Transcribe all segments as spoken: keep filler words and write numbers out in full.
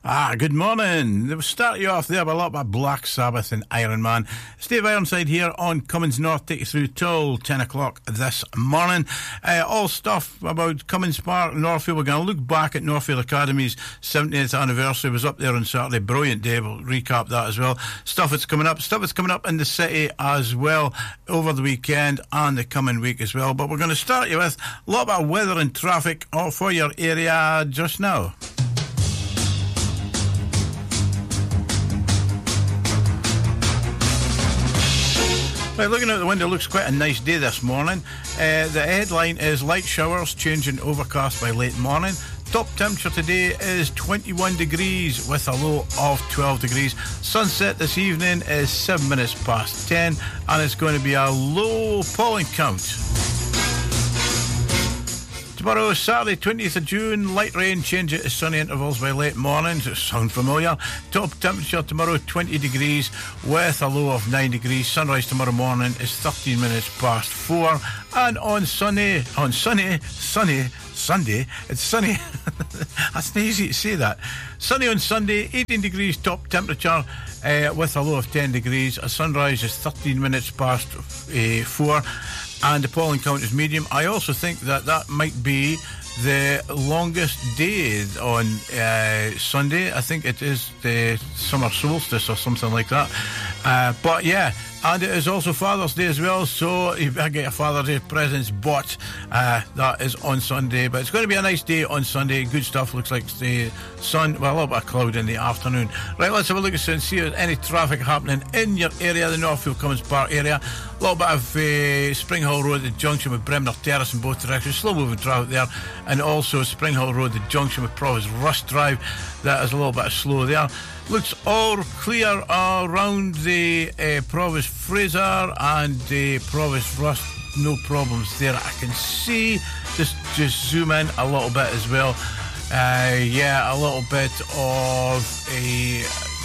Ah, good morning. We'll start you off there with a lot of Black Sabbath and Iron Man. Steve Ironside here on Cummins North, take you through till ten o'clock this morning. Uh, all stuff about Cummins Park, Northfield. We're going to look back at Northfield Academy's seventieth anniversary. It was up there on Saturday. Brilliant day. We'll recap that as well. Stuff that's coming up. Stuff that's coming up in the city as well over the weekend and the coming week as well. But we're going to start you with a lot of weather and traffic for your area just now. Right, looking out the window, looks quite a nice day this morning. Uh, the headline is light showers, changing overcast by late morning. Top temperature today is twenty-one degrees with a low of twelve degrees. Sunset this evening is seven minutes past ten, and it's going to be a low pollen count. Tomorrow, Saturday, twentieth of June, light rain, change it to sunny intervals by late morning. Does it sound familiar? Top temperature tomorrow, twenty degrees with a low of nine degrees. Sunrise tomorrow morning is thirteen minutes past four. And on Sunday, on sunny, sunny, Sunday, it's sunny. That's not easy to say that. Sunny on Sunday, eighteen degrees top temperature uh, with a low of ten degrees. A sunrise is thirteen minutes past uh, four. And the pollen count is medium. I also think that that might be the longest day on uh, Sunday. I think it is the summer solstice or something like that. Uh, but yeah, and it is also Father's Day as well, so you better get your Father's Day presents bought. Uh, that is on Sunday, but it's going to be a nice day on Sunday. Good stuff. Looks like the sun, well, a little bit of cloud in the afternoon. Right, let's have a look at and see if there's any traffic happening in your area, the Northfield Cummins Park area. A little bit of uh, Spring Hill Road, the junction with Bremner Terrace in both directions. Slow moving traffic there. And also Spring Hill Road, the junction with Provost Rust Drive. That is a little bit slow there. Looks all clear around the uh, Provost Fraser and the Provost Rust. No problems there. I can see, just just zoom in a little bit as well. Uh, yeah, a little bit of a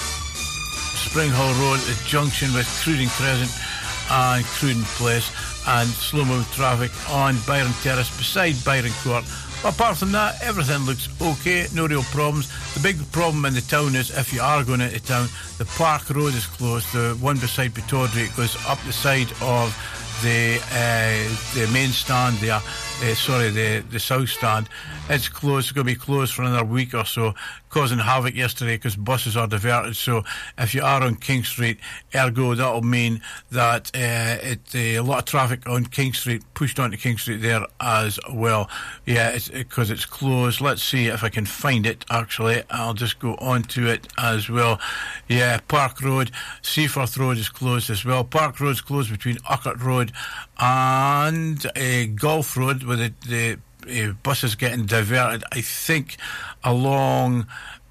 Spring Hill Road, the junction with Cruden Crescent and Cruden Place, and slow moving traffic on Byron Terrace beside Byron Court. Apart from that, everything looks okay, no real problems. The big problem in the town is if you are going into town, the Park Road is closed. The one beside Pittodrie goes up the side of the uh, the main stand there. Uh, sorry, the, the south stand. It's closed. It's going to be closed for another week or so, causing havoc yesterday because buses are diverted. So if you are on King Street, ergo, that'll mean that uh, it, uh, a lot of traffic on King Street pushed onto King Street there as well. Yeah, it's because it's closed. Let's see if I can find it, actually. I'll just go on to it as well. Yeah, Park Road, Seaforth Road is closed as well. Park Road's closed between Urquhart Road and uh, Golf Road, with the, the uh, buses getting diverted, I think, along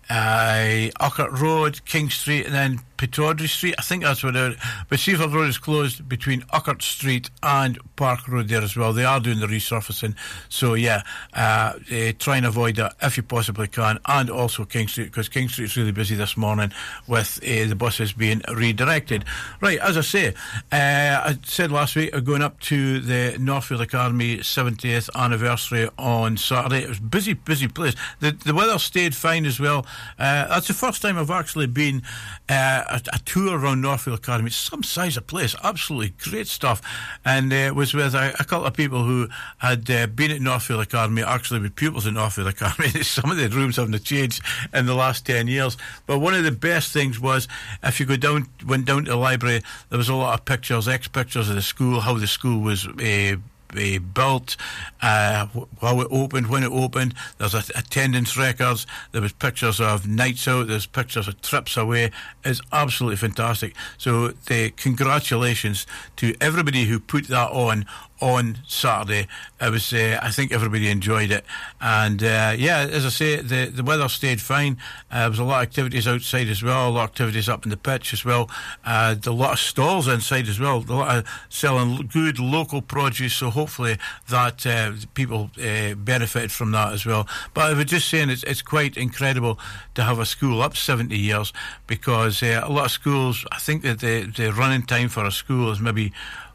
uh, Urquhart Road, King Street, and then Pittodrie Street. I think that's what it is. But Seaforth Road is closed between Urquhart Street and Park Road there as well. They are doing the resurfacing. So, yeah, uh, uh, try and avoid that if you possibly can. And also King Street, because King Street's really busy this morning with uh, the buses being redirected. Right, as I say, uh, I said last week, I'm going up to the Northfield Academy seventieth anniversary on Saturday. It was a busy, busy place. The, the weather stayed fine as well. Uh, that's the first time I've actually been uh, a, a tour around Northfield Academy. It's some size of place, absolutely great stuff. And it uh, was with a, a couple of people who had uh, been at Northfield Academy, actually with pupils at Northfield Academy. Some of the rooms haven't changed in the last ten years. But one of the best things was, if you go down, went down to the library, there was a lot of pictures, ex-pictures of the school, how the school was uh, Uh, built, uh, how it opened, when it opened. There's a, attendance records. There was pictures of nights out. There's pictures of trips away. It's absolutely fantastic. So the congratulations to everybody who put that on on Saturday. It was, uh, I think everybody enjoyed it. And uh, yeah, as I say, the, the weather stayed fine. Uh, there was a lot of activities outside as well, a lot of activities up in the pitch as well. Uh, a lot of stalls inside as well, a lot of selling good local produce, so hopefully that uh, people uh, benefited from that as well. But I was just saying, it's, it's quite incredible to have a school up seventy years, because uh, a lot of schools, I think that the, the running time for a school is maybe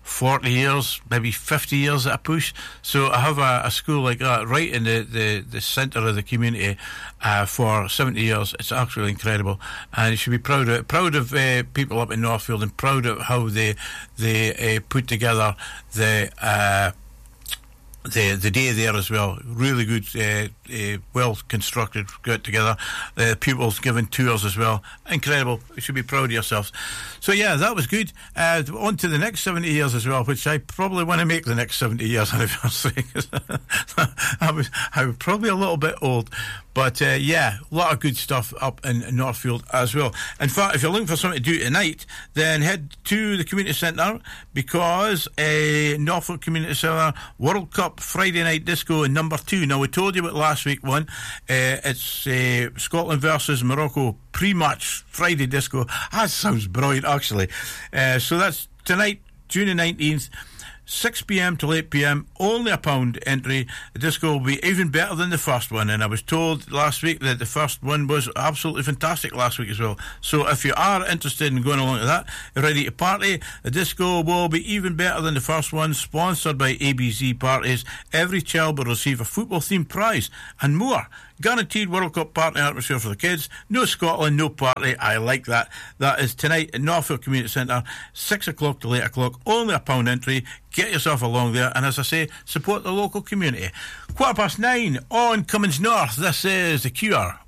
forty years, maybe fifty years at a push. So I have a, a school like that right in the, the, the centre of the community uh, for seventy years. It's actually incredible, and you should be proud of it. Proud of uh, people up in Northfield, and proud of how they they uh, put together the uh, the the day there as well. Really good, uh, uh, well constructed, got together. The uh, pupils giving tours as well. Incredible. You should be proud of yourselves. So yeah, that was good. Uh, on to the next seventy years as well, which I probably want to make the next seventy years anniversary. I was I was probably a little bit old. But uh, yeah, a lot of good stuff up in, in Northfield as well. In fact, if you're looking for something to do tonight, then head to the community centre, because uh, Northfield Community Centre World Cup Friday Night Disco in number two. Now, we told you about last week one. Uh, it's uh, Scotland versus Morocco pre-match Friday Disco. That sounds brilliant, actually. Uh, so that's tonight, June the nineteenth. six p.m. till eight p.m, only a pound entry. The disco will be even better than the first one, and I was told last week that the first one was absolutely fantastic last week as well. So if you are interested in going along to that, ready to party, the disco will be even better than the first one, sponsored by A B Z Parties. Every child will receive a football themed prize and more. Guaranteed World Cup party atmosphere for the kids. No Scotland, no party. I like that. That is tonight at Northfield Community Centre, six o'clock till eight o'clock. Only a pound entry. Get yourself along there, and as I say, support the local community. Quarter past nine on Cummins North. This is The Cure.